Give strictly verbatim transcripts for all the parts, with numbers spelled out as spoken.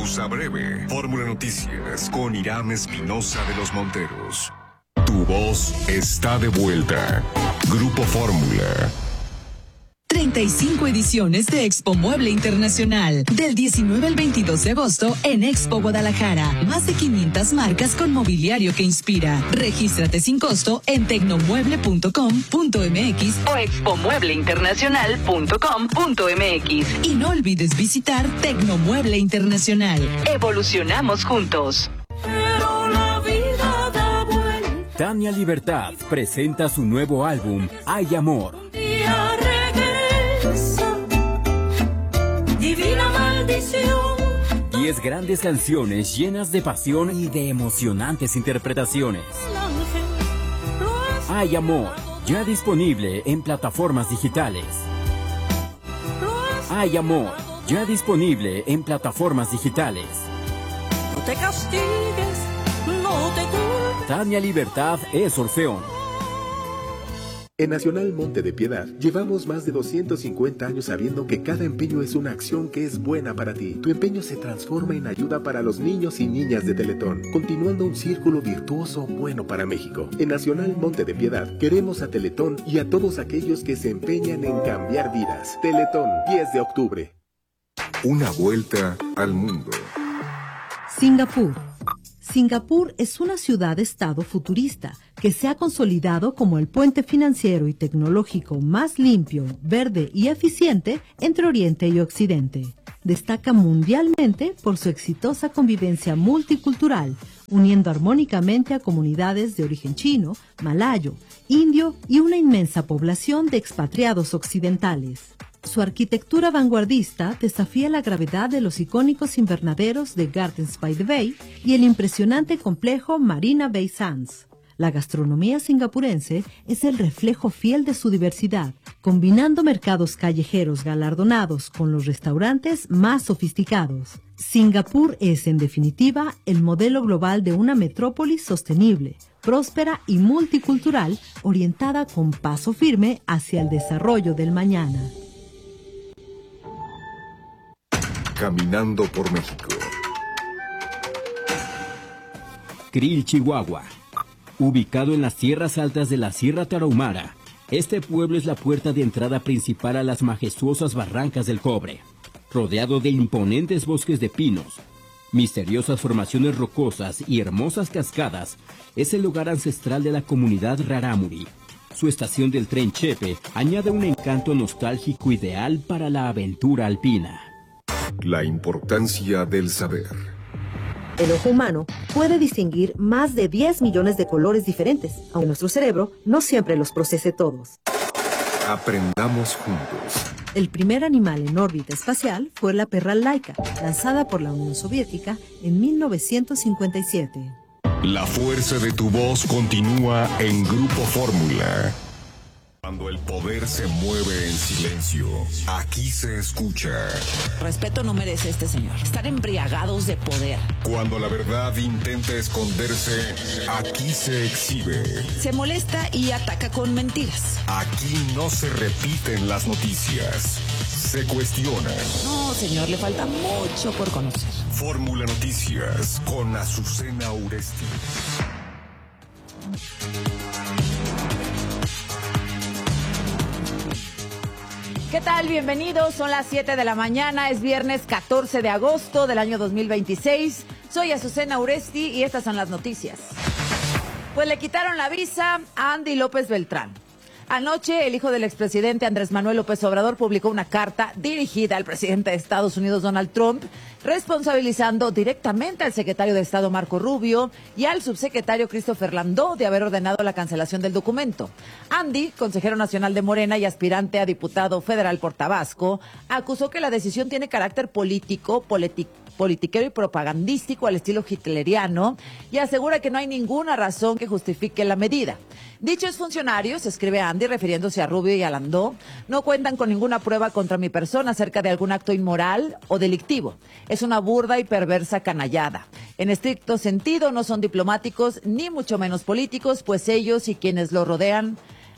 Pausa breve. Fórmula Noticias con Irán Espinosa de los Monteros. Tu voz está de vuelta. Grupo Fórmula. treinta y cinco ediciones de Expo Mueble Internacional. Del diecinueve al veintidós de agosto en Expo Guadalajara. Más de quinientas marcas con mobiliario que inspira. Regístrate sin costo en tecnomueble punto com punto m x o expomueble internacional punto com punto m x. Y no olvides visitar Tecnomueble Internacional. Evolucionamos juntos. Tania Libertad presenta su nuevo álbum, Hay Amor. Divina maldición. Diez grandes canciones llenas de pasión y de emocionantes interpretaciones. Hay Amor, ya disponible en plataformas digitales. Hay Amor, ya disponible en plataformas digitales. No te castigues, no te culpes. Tania Libertad es Orfeón. En Nacional Monte de Piedad llevamos más de doscientos cincuenta años sabiendo que cada empeño es una acción que es buena para ti. Tu empeño se transforma en ayuda para los niños y niñas de Teletón, continuando un círculo virtuoso bueno para México. En Nacional Monte de Piedad queremos a Teletón y a todos aquellos que se empeñan en cambiar vidas. Teletón, diez de octubre. Una vuelta al mundo. Singapur. Singapur es una ciudad-estado futurista que se ha consolidado como el puente financiero y tecnológico más limpio, verde y eficiente entre Oriente y Occidente. Destaca mundialmente por su exitosa convivencia multicultural, uniendo armónicamente a comunidades de origen chino, malayo, indio y una inmensa población de expatriados occidentales. Su arquitectura vanguardista desafía la gravedad de los icónicos invernaderos de Gardens by the Bay y el impresionante complejo Marina Bay Sands. La gastronomía singapurense es el reflejo fiel de su diversidad, combinando mercados callejeros galardonados con los restaurantes más sofisticados. Singapur es, en definitiva, el modelo global de una metrópolis sostenible, próspera y multicultural, orientada con paso firme hacia el desarrollo del mañana. Caminando por México. Krill, Chihuahua. Ubicado en las tierras altas de la Sierra Tarahumara, este pueblo es la puerta de entrada principal a las majestuosas barrancas del Cobre. Rodeado de imponentes bosques de pinos, misteriosas formaciones rocosas y hermosas cascadas, es el lugar ancestral de la comunidad Rarámuri. Su estación del tren Chepe añade un encanto nostálgico ideal para la aventura alpina. La importancia del saber. El ojo humano puede distinguir más de diez millones de colores diferentes, aunque nuestro cerebro no siempre los procese todos. Aprendamos juntos. El primer animal en órbita espacial fue la perra Laika, lanzada por la Unión Soviética en mil novecientos cincuenta y siete. La fuerza de tu voz continúa en Grupo Fórmula. Cuando el poder se mueve en silencio, aquí se escucha. Respeto no merece este señor. Estar embriagados de poder. Cuando la verdad intenta esconderse, aquí se exhibe. Se molesta y ataca con mentiras. Aquí no se repiten las noticias, se cuestionan. No, señor, le falta mucho por conocer. Fórmula Noticias con Azucena Uresti. ¿Qué tal? Bienvenidos, son las siete de la mañana, es viernes catorce de agosto del año dos mil veintiséis. Soy Azucena Uresti y estas son las noticias. Pues le quitaron la visa a Andy López Beltrán. Anoche, el hijo del expresidente Andrés Manuel López Obrador publicó una carta dirigida al presidente de Estados Unidos, Donald Trump, responsabilizando directamente al secretario de Estado, Marco Rubio, y al subsecretario Christopher Landó de haber ordenado la cancelación del documento. Andy, consejero nacional de Morena y aspirante a diputado federal por Tabasco, acusó que la decisión tiene carácter político, político, politiquero y propagandístico al estilo hitleriano y asegura que no hay ninguna razón que justifique la medida. Dichos funcionarios, escribe Andy refiriéndose a Rubio y a Landó, no cuentan con ninguna prueba contra mi persona acerca de algún acto inmoral o delictivo. Es una burda y perversa canallada. En estricto sentido no son diplomáticos ni mucho menos políticos, pues ellos y quienes lo rodean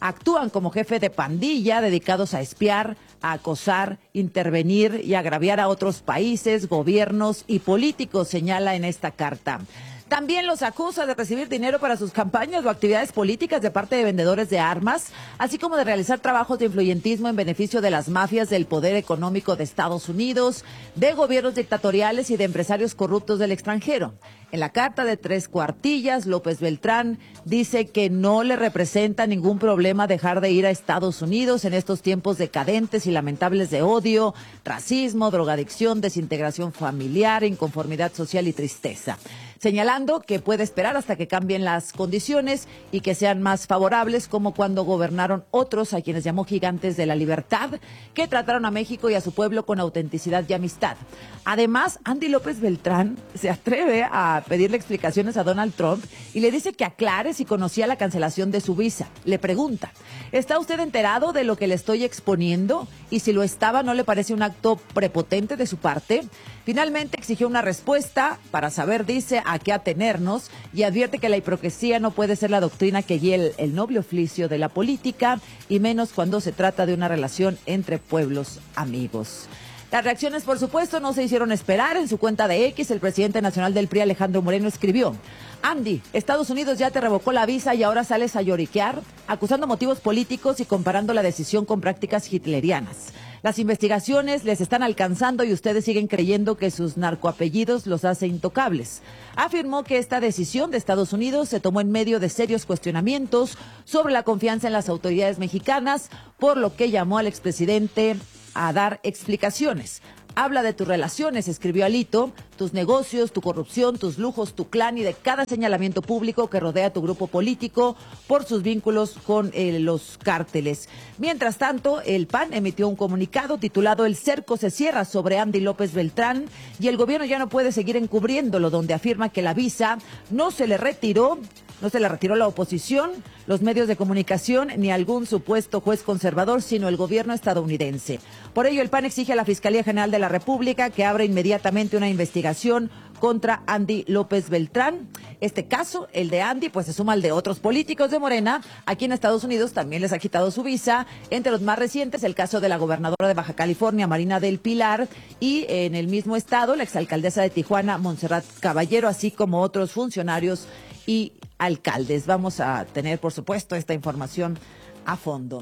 actúan como jefe de pandilla dedicados a espiar, a acosar, intervenir y agraviar a otros países, gobiernos y políticos, señala en esta carta. También los acusa de recibir dinero para sus campañas o actividades políticas de parte de vendedores de armas, así como de realizar trabajos de influyentismo en beneficio de las mafias del poder económico de Estados Unidos, de gobiernos dictatoriales y de empresarios corruptos del extranjero. En la carta de tres cuartillas, López Beltrán dice que no le representa ningún problema dejar de ir a Estados Unidos en estos tiempos decadentes y lamentables de odio, racismo, drogadicción, desintegración familiar, inconformidad social y tristeza, señalando que puede esperar hasta que cambien las condiciones y que sean más favorables, como cuando gobernaron otros, a quienes llamó gigantes de la libertad, que trataron a México y a su pueblo con autenticidad y amistad. Además, Andy López Beltrán se atreve a pedirle explicaciones a Donald Trump y le dice que aclare si conocía la cancelación de su visa. Le pregunta, ¿está usted enterado de lo que le estoy exponiendo? Y si lo estaba, ¿no le parece un acto prepotente de su parte? Finalmente exigió una respuesta para saber, dice, a qué atenernos, y advierte que la hipocresía no puede ser la doctrina que guíe el, el noble oficio de la política, y menos cuando se trata de una relación entre pueblos amigos. Las reacciones, por supuesto, no se hicieron esperar. En su cuenta de X, el presidente nacional del P R I, Alejandro Moreno, escribió: Andy, Estados Unidos ya te revocó la visa y ahora sales a lloriquear, acusando motivos políticos y comparando la decisión con prácticas hitlerianas. Las investigaciones les están alcanzando y ustedes siguen creyendo que sus narcoapellidos los hace intocables. Afirmó que esta decisión de Estados Unidos se tomó en medio de serios cuestionamientos sobre la confianza en las autoridades mexicanas, por lo que llamó al expresidente a dar explicaciones. Habla de tus relaciones, escribió Alito, tus negocios, tu corrupción, tus lujos, tu clan y de cada señalamiento público que rodea a tu grupo político por sus vínculos con eh, los cárteles. Mientras tanto, el P A N emitió un comunicado titulado El cerco se cierra sobre Andy López Beltrán y el gobierno ya no puede seguir encubriéndolo, donde afirma que la visa no se le retiró No se le retiró la oposición, los medios de comunicación, ni algún supuesto juez conservador, sino el gobierno estadounidense. Por ello, el P A N exige a la Fiscalía General de la República que abra inmediatamente una investigación contra Andy López Beltrán. Este caso, el de Andy, pues se suma al de otros políticos de Morena. Aquí en Estados Unidos también les ha quitado su visa. Entre los más recientes, el caso de la gobernadora de Baja California, Marina del Pilar, y en el mismo estado, la exalcaldesa de Tijuana, Montserrat Caballero, así como otros funcionarios y alcaldes. Vamos a tener, por supuesto, esta información a fondo.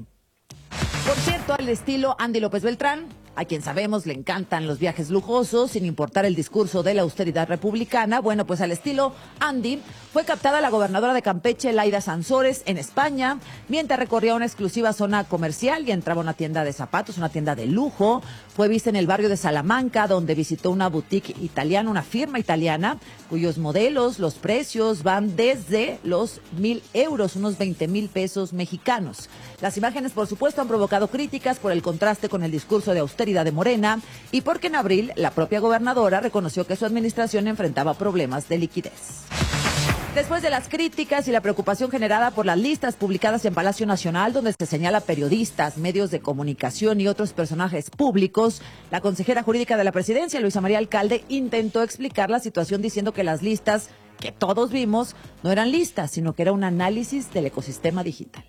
Por cierto, al estilo Andy López Beltrán, a quien sabemos le encantan los viajes lujosos, sin importar el discurso de la austeridad republicana. Bueno, pues al estilo Andy, fue captada la gobernadora de Campeche, Laida Sansores, en España, mientras recorría una exclusiva zona comercial y entraba a una tienda de zapatos, una tienda de lujo. Fue vista en el barrio de Salamanca, donde visitó una boutique italiana, una firma italiana, cuyos modelos, los precios van desde los mil euros, unos veinte mil pesos mexicanos. Las imágenes, por supuesto, han provocado críticas por el contraste con el discurso de austeridad de Morena y porque en abril la propia gobernadora reconoció que su administración enfrentaba problemas de liquidez. Después de las críticas y la preocupación generada por las listas publicadas en Palacio Nacional, donde se señala periodistas, medios de comunicación y otros personajes públicos, la consejera jurídica de la presidencia, Luisa María Alcalde, intentó explicar la situación diciendo que las listas que todos vimos no eran listas, sino que era un análisis del ecosistema digital.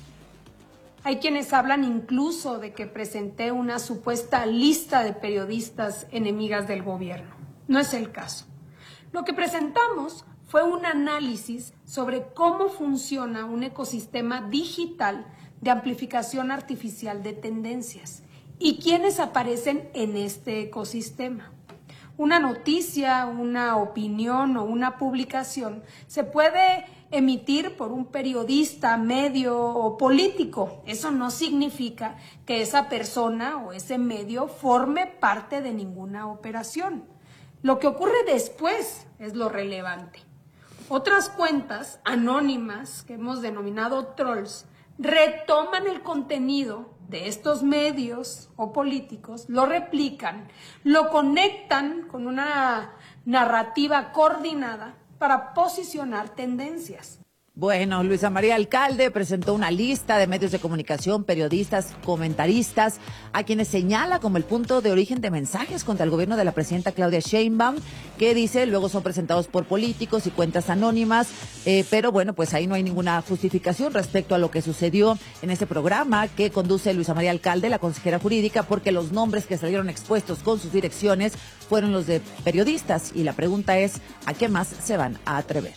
Hay quienes hablan incluso de que presenté una supuesta lista de periodistas enemigas del gobierno. No es el caso. Lo que presentamos fue un análisis sobre cómo funciona un ecosistema digital de amplificación artificial de tendencias y quiénes aparecen en este ecosistema. Una noticia, una opinión o una publicación se puede emitir por un periodista, medio o político. Eso no significa que esa persona o ese medio forme parte de ninguna operación. Lo que ocurre después es lo relevante. Otras cuentas anónimas, que hemos denominado trolls, retoman el contenido de estos medios o políticos, lo replican, lo conectan con una narrativa coordinada para posicionar tendencias. Bueno, Luisa María Alcalde presentó una lista de medios de comunicación, periodistas, comentaristas, a quienes señala como el punto de origen de mensajes contra el gobierno de la presidenta Claudia Sheinbaum, que dice luego son presentados por políticos y cuentas anónimas, eh, pero bueno, pues ahí no hay ninguna justificación respecto a lo que sucedió en ese programa que conduce Luisa María Alcalde, la consejera jurídica, porque los nombres que salieron expuestos con sus direcciones fueron los de periodistas y la pregunta es, ¿a qué más se van a atrever?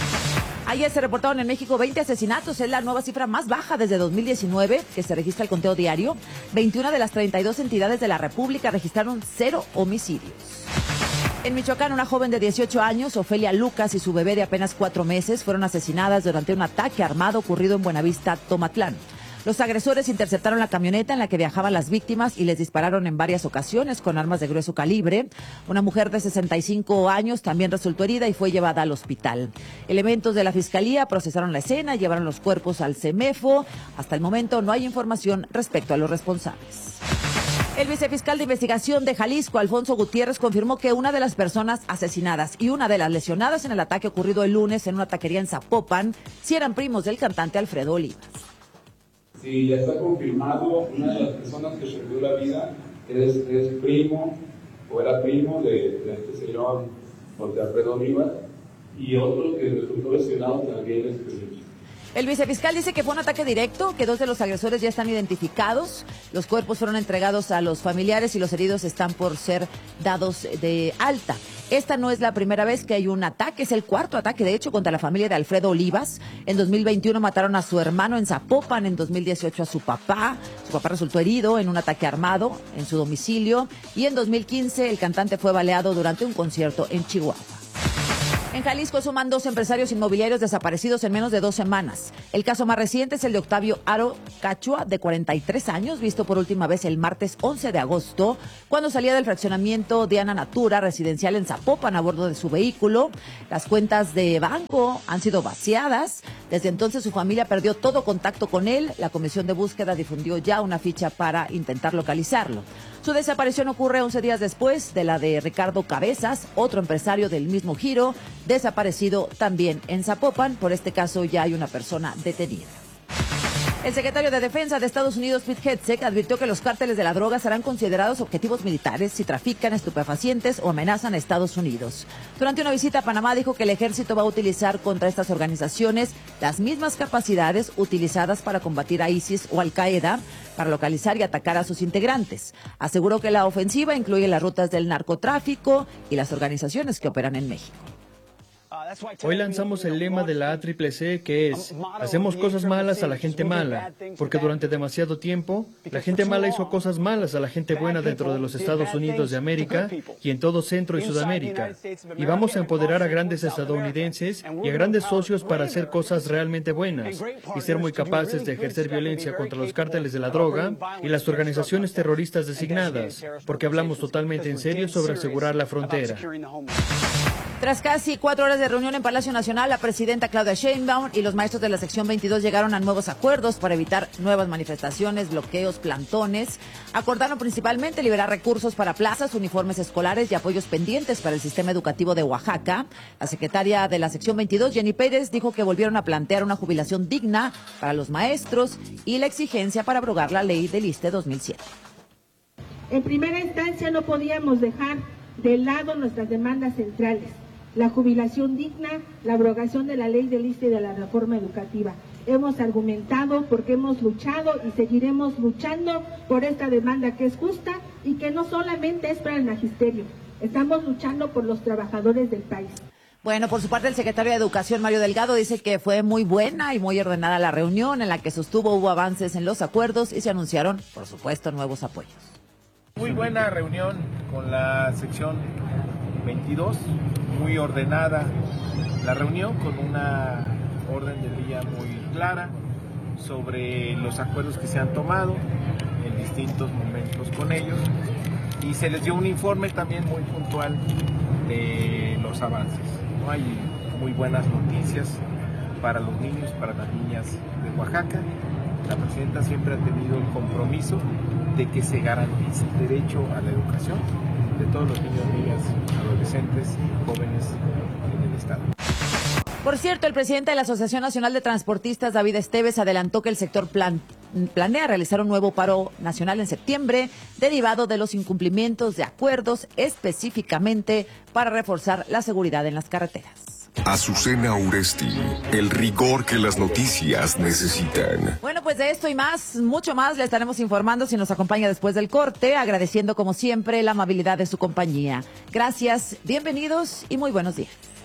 Ayer se reportaron en México veinte asesinatos, es la nueva cifra más baja desde dos mil diecinueve, que se registra el conteo diario. veintiuna de las treinta y dos entidades de la República registraron cero homicidios. En Michoacán, una joven de dieciocho años, Ofelia Lucas, y su bebé de apenas cuatro meses fueron asesinadas durante un ataque armado ocurrido en Buenavista, Tomatlán. Los agresores interceptaron la camioneta en la que viajaban las víctimas y les dispararon en varias ocasiones con armas de grueso calibre. Una mujer de sesenta y cinco años también resultó herida y fue llevada al hospital. Elementos de la Fiscalía procesaron la escena, llevaron los cuerpos al CEMEFO. Hasta el momento no hay información respecto a los responsables. El vicefiscal de investigación de Jalisco, Alfonso Gutiérrez, confirmó que una de las personas asesinadas y una de las lesionadas en el ataque ocurrido el lunes en una taquería en Zapopan sí eran primos del cantante Alfredo Olivas. Sí, ya está confirmado, una de las personas que perdió la vida es, es primo o era primo de, de este señor José Alfredo Olivas, y otro que resultó lesionado también es primo. El vicefiscal dice que fue un ataque directo, que dos de los agresores ya están identificados, los cuerpos fueron entregados a los familiares y los heridos están por ser dados de alta. Esta no es la primera vez que hay un ataque, es el cuarto ataque, de hecho, contra la familia de Alfredo Olivas. En dos mil veintiuno mataron a su hermano en Zapopan, en dos mil dieciocho a su papá. Su papá resultó herido en un ataque armado en su domicilio y en dos mil quince el cantante fue baleado durante un concierto en Chihuahua. En Jalisco suman dos empresarios inmobiliarios desaparecidos en menos de dos semanas. El caso más reciente es el de Octavio Aro Cachua, de cuarenta y tres años, visto por última vez el martes once de agosto, cuando salía del fraccionamiento Diana Natura, residencial en Zapopan, a bordo de su vehículo. Las cuentas de banco han sido vaciadas. Desde entonces su familia perdió todo contacto con él. La comisión de búsqueda difundió ya una ficha para intentar localizarlo. Su desaparición ocurre once días después de la de Ricardo Cabezas, otro empresario del mismo giro, desaparecido también en Zapopan. Por este caso ya hay una persona detenida. El secretario de Defensa de Estados Unidos, Pete Hegseth, advirtió que los cárteles de la droga serán considerados objetivos militares si trafican estupefacientes o amenazan a Estados Unidos. Durante una visita a Panamá dijo que el ejército va a utilizar contra estas organizaciones las mismas capacidades utilizadas para combatir a ISIS o Al-Qaeda, para localizar y atacar a sus integrantes. Aseguró que la ofensiva incluye las rutas del narcotráfico y las organizaciones que operan en México. Hoy lanzamos el lema de la A C C C, que es: hacemos cosas malas a la gente mala, porque durante demasiado tiempo la gente mala hizo cosas malas a la gente buena dentro de los Estados Unidos de América y en todo Centro y Sudamérica. Y vamos a empoderar a grandes estadounidenses y a grandes socios para hacer cosas realmente buenas y ser muy capaces de ejercer violencia contra los cárteles de la droga y las organizaciones terroristas designadas, porque hablamos totalmente en serio sobre asegurar la frontera. Tras casi cuatro horas de reunión en Palacio Nacional, la presidenta Claudia Sheinbaum y los maestros de la sección veintidós llegaron a nuevos acuerdos para evitar nuevas manifestaciones, bloqueos, plantones. Acordaron principalmente liberar recursos para plazas, uniformes escolares y apoyos pendientes para el sistema educativo de Oaxaca. La secretaria de la sección veintidós, Jenny Pérez, dijo que volvieron a plantear una jubilación digna para los maestros y la exigencia para abrogar la ley del I S S S T E dos mil siete. En primera instancia no podíamos dejar de lado nuestras demandas centrales: la jubilación digna, la abrogación de la ley del I S S S T E y de la reforma educativa. Hemos argumentado porque hemos luchado y seguiremos luchando por esta demanda que es justa y que no solamente es para el magisterio. Estamos luchando por los trabajadores del país. Bueno, por su parte, el secretario de Educación, Mario Delgado, dice que fue muy buena y muy ordenada la reunión en la que sostuvo hubo avances en los acuerdos y se anunciaron, por supuesto, nuevos apoyos. Muy buena reunión con la sección veintidós, muy ordenada la reunión, con una orden del día muy clara sobre los acuerdos que se han tomado en distintos momentos con ellos, y se les dio un informe también muy puntual de los avances. ¿No? Hay muy buenas noticias para los niños, para las niñas de Oaxaca. La presidenta siempre ha tenido el compromiso de que se garantice el derecho a la educación de todos los niños, niñas, adolescentes, jóvenes en el Estado. Por cierto, el presidente de la Asociación Nacional de Transportistas, David Esteves, adelantó que el sector plan, planea realizar un nuevo paro nacional en septiembre, derivado de los incumplimientos de acuerdos, específicamente para reforzar la seguridad en las carreteras. Azucena Uresti, el rigor que las noticias necesitan. Bueno, pues de esto y más, mucho más, le estaremos informando si nos acompaña después del corte, agradeciendo como siempre la amabilidad de su compañía. Gracias, bienvenidos y muy buenos días.